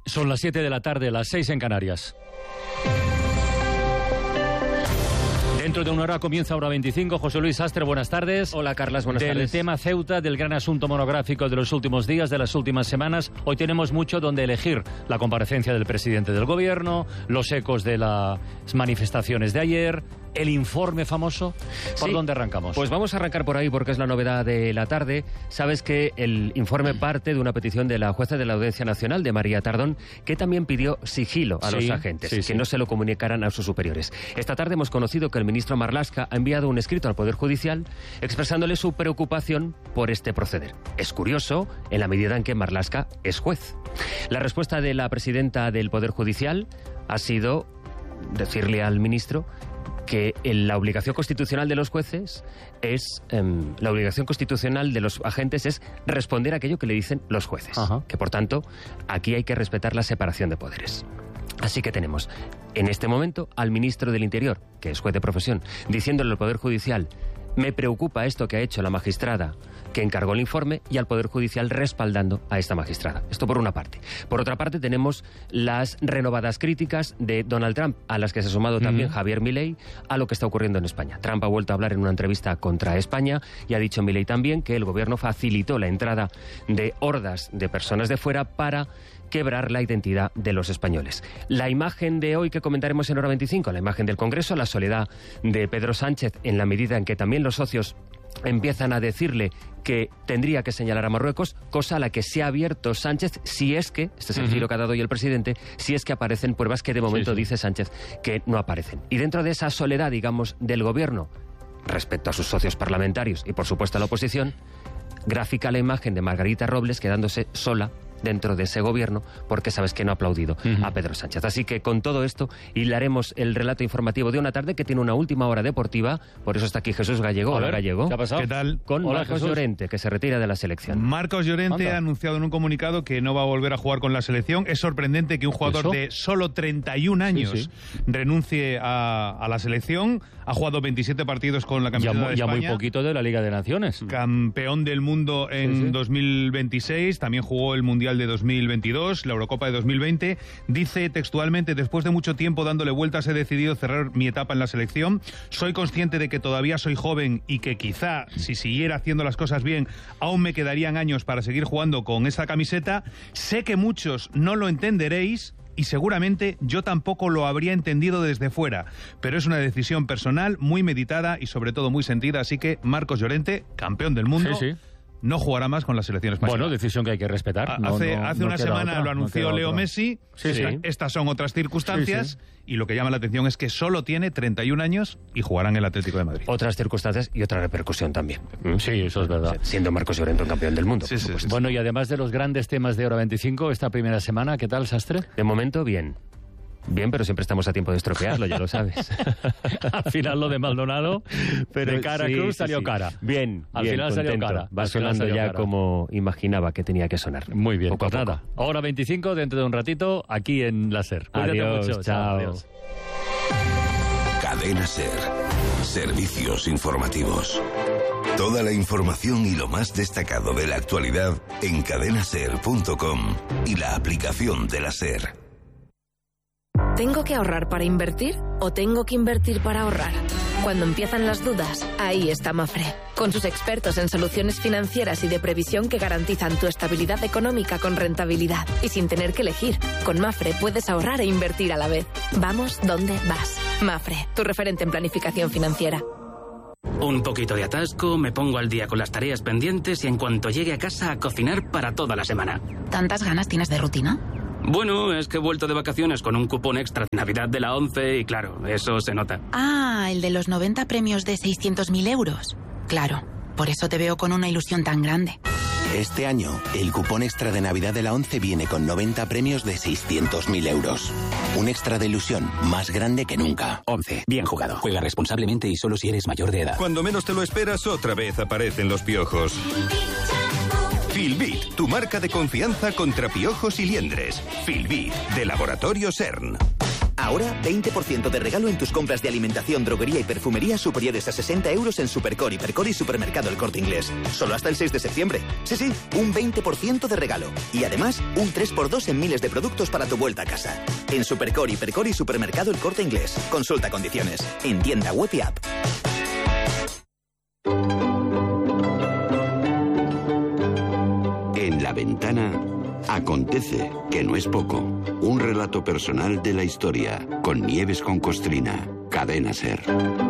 Son las 7 de la tarde, las 6 en Canarias. Dentro de una hora comienza Hora 25. José Luis Sastre, buenas tardes. Hola, Carlas, buenas tardes. Del tema Ceuta, del gran asunto monográfico de los últimos días, de las últimas semanas. Hoy tenemos mucho donde elegir. La comparecencia del presidente del gobierno, los ecos de las manifestaciones de ayer, el informe famoso. ¿Por dónde arrancamos? Pues vamos a arrancar por ahí porque es la novedad de la tarde. Sabes que el informe parte de una petición de la jueza de la Audiencia Nacional, de María Tardón, que también pidió sigilo a los agentes, que no se lo comunicaran a sus superiores. Esta tarde hemos conocido que el ministro Marlaska ha enviado un escrito al Poder Judicial expresándole su preocupación por este proceder. Es curioso en la medida en que Marlaska es juez. La respuesta de la presidenta del Poder Judicial ha sido decirle al ministro que la obligación constitucional de los jueces es, la obligación constitucional de los agentes es responder a aquello que le dicen los jueces. Ajá. Que por tanto, aquí hay que respetar la separación de poderes. Así que tenemos, en este momento, al ministro del Interior, que es juez de profesión, diciéndole al Poder Judicial: me preocupa esto que ha hecho la magistrada que encargó el informe, y al Poder Judicial respaldando a esta magistrada. Esto por una parte. Por otra parte tenemos las renovadas críticas de Donald Trump, a las que se ha sumado también Javier Milei, a lo que está ocurriendo en España. Trump ha vuelto a hablar en una entrevista contra España y ha dicho Milei también que el gobierno facilitó la entrada de hordas de personas de fuera para quebrar la identidad de los españoles. La imagen de hoy que comentaremos en Hora 25, la imagen del Congreso, la soledad de Pedro Sánchez, en la medida en que también los socios empiezan a decirle que tendría que señalar a Marruecos, cosa a la que se ha abierto Sánchez, si es que, este es el giro que ha dado hoy el presidente, si es que aparecen pruebas que de momento dice Sánchez que no aparecen. Y dentro de esa soledad, digamos, del gobierno, respecto a sus socios parlamentarios y por supuesto a la oposición, gráfica la imagen de Margarita Robles quedándose sola dentro de ese gobierno, porque sabes que no ha aplaudido a Pedro Sánchez. Así que con todo esto hilaremos el relato informativo de una tarde que tiene una última hora deportiva. Por eso está aquí Jesús Gallego. Hola, Gallego. ¿Qué ha pasado? ¿Qué tal? Con Marcos Llorente, que se retira de la selección. Marcos Llorente ha anunciado en un comunicado que no va a volver a jugar con la selección. Es sorprendente que un jugador de solo 31 años renuncie a la selección. Ha jugado 27 partidos con la camiseta de España. Ya muy poquito de la Liga de Naciones. Campeón del mundo en 2026. También jugó el Mundial de 2022, la Eurocopa de 2020. Dice textualmente: después de mucho tiempo dándole vueltas he decidido cerrar mi etapa en la selección. Soy consciente de que todavía soy joven y que quizá si siguiera haciendo las cosas bien aún me quedarían años para seguir jugando con esa camiseta. Sé que muchos no lo entenderéis y seguramente yo tampoco lo habría entendido desde fuera, pero es una decisión personal, muy meditada y sobre todo muy sentida. Así que Marcos Llorente, campeón del mundo, no jugará más con la selección española. Bueno, decisión que hay que respetar. Hace una semana lo anunció Leo Messi. Estas son otras circunstancias y lo que llama la atención es que solo tiene 31 años y jugará en el Atlético de Madrid. Otras circunstancias y otra repercusión también. Sí, eso es verdad. Siendo Marcos Llorente un campeón del mundo. Bueno, y además de los grandes temas de Hora 25, esta primera semana, ¿qué tal, Sastre? De momento, bien. Bien, pero siempre estamos a tiempo de estropearlo, ya lo sabes. Al final lo de Maldonado, pero de cara a Cruz salió cara. Bien, al final contento. salió cara. Va sonando ya cara, como imaginaba que tenía que sonar. Muy bien, poco a poco. Nada. Hora 25, dentro de un ratito, aquí en la SER. Adiós, mucho. Chao. Adiós. Cadena SER. Servicios informativos. Toda la información y lo más destacado de la actualidad en cadenaser.com y la aplicación de la SER. ¿Tengo que ahorrar para invertir o tengo que invertir para ahorrar? Cuando empiezan las dudas, ahí está Mafre, con sus expertos en soluciones financieras y de previsión que garantizan tu estabilidad económica con rentabilidad y sin tener que elegir. Con Mafre puedes ahorrar e invertir a la vez. Vamos donde vas. Mafre, tu referente en planificación financiera. Un poquito de atasco, me pongo al día con las tareas pendientes y en cuanto llegue a casa a cocinar para toda la semana. ¿Tantas ganas tienes de rutina? Bueno, es que he vuelto de vacaciones con un cupón extra de Navidad de la 11 y claro, eso se nota. Ah, el de los 90 premios de 600.000 euros. Claro, por eso te veo con una ilusión tan grande. Este año, el cupón extra de Navidad de la 11 viene con 90 premios de 600.000 euros. Un extra de ilusión más grande que nunca. 11. Bien jugado. Juega responsablemente y solo si eres mayor de edad. Cuando menos te lo esperas, otra vez aparecen los piojos. Filbit, tu marca de confianza contra piojos y liendres. Filbit, de Laboratorio CERN. Ahora 20% de regalo en tus compras de alimentación, droguería y perfumería superiores a 60 euros en Supercore, Hipercor y Supermercado El Corte Inglés. Solo hasta el 6 de septiembre. Sí, un 20% de regalo. Y además, un 3x2 en miles de productos para tu vuelta a casa. En Supercore, Hipercor y Supermercado El Corte Inglés. Consulta condiciones. En tienda web y app. En La Ventana acontece, que no es poco. Un relato personal de la historia, con Nieves con Costrina. Cadena SER.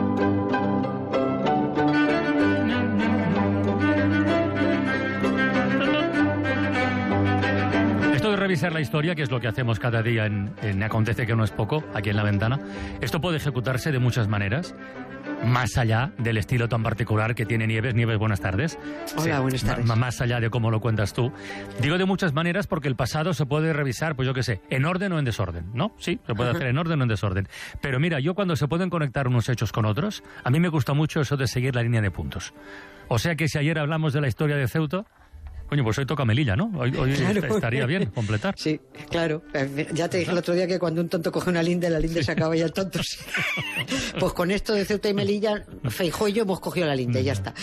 Esto de revisar la historia, que es lo que hacemos cada día en Acontece, que no es poco, aquí en La Ventana, esto puede ejecutarse de muchas maneras, más allá del estilo tan particular que tiene Nieves. Nieves, buenas tardes. Hola, sí, buenas tardes. Más allá de cómo lo cuentas tú. Digo de muchas maneras porque el pasado se puede revisar, pues yo qué sé, en orden o en desorden, ¿no? Sí, se puede hacer en orden o en desorden. Pero mira, yo cuando se pueden conectar unos hechos con otros, a mí me gusta mucho eso de seguir la línea de puntos. O sea que si ayer hablamos de la historia de Ceuta, coño, pues hoy toca Melilla, ¿no? Hoy claro, estaría bien completar. Sí, claro. Ya te dije el otro día que cuando un tonto coge una linde, la linde se acaba y el tonto sí. Pues con esto de Ceuta y Melilla, Feijóo y yo hemos cogido la linde, ya está.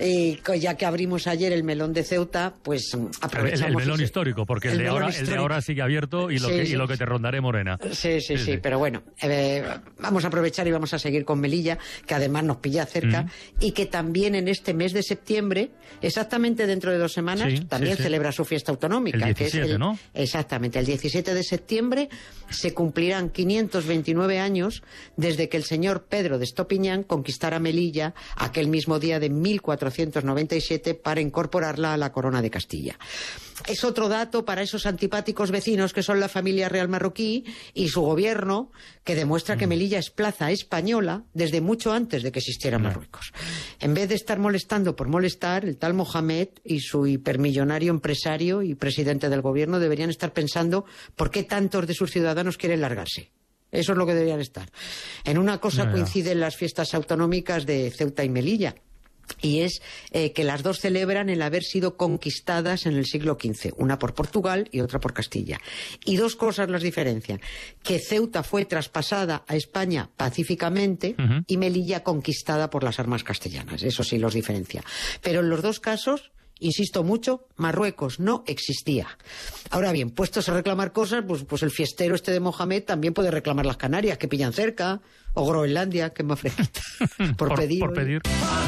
Ya que abrimos ayer el melón de Ceuta, pues aprovechamos... El melón histórico, porque el de ahora sigue abierto y lo que te rondaré, Morena. Sí, pero bueno, vamos a aprovechar y vamos a seguir con Melilla, que además nos pilla cerca, y que también en este mes de septiembre, exactamente dentro de 2 semanas, también celebra su fiesta autonómica. El 17, que es ¿no? Exactamente, el 17 de septiembre se cumplirán 529 años desde que el señor Pedro de Estopiñán conquistara Melilla aquel mismo día de 1497 para incorporarla a la corona de Castilla. Es otro dato para esos antipáticos vecinos que son la familia real marroquí y su gobierno, que demuestra que Melilla es plaza española desde mucho antes de que existiera Marruecos. En vez de estar molestando por molestar, el tal Mohamed y su hipermillonario empresario y presidente del gobierno deberían estar pensando por qué tantos de sus ciudadanos quieren largarse. Eso es lo que deberían estar. En una cosa coinciden las fiestas autonómicas de Ceuta y Melilla. Y es que las dos celebran el haber sido conquistadas en el siglo XV, una por Portugal y otra por Castilla. Y 2 cosas las diferencian: que Ceuta fue traspasada a España pacíficamente y Melilla conquistada por las armas castellanas. Eso sí los diferencia. Pero en los 2 casos, insisto mucho, Marruecos no existía. Ahora bien, puestos a reclamar cosas, pues el fiestero este de Mohamed también puede reclamar las Canarias, que pillan cerca, o Groenlandia, que es más fresquita, por pedir.